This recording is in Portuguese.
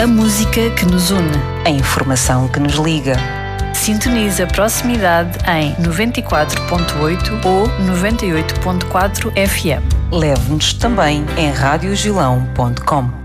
A música que nos une. A informação que nos liga. Sintoniza a proximidade em 94.8 ou 98.4 FM. Leve-nos também em radiogilão.com.